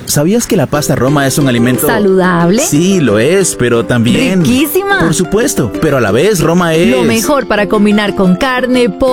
¿sabías que la pasta Roma es un alimento ¿saludable? Sí, lo es, pero también... ¡Riquísima! Por supuesto, pero a la vez Roma es... Lo mejor para combinar con carne, pollo.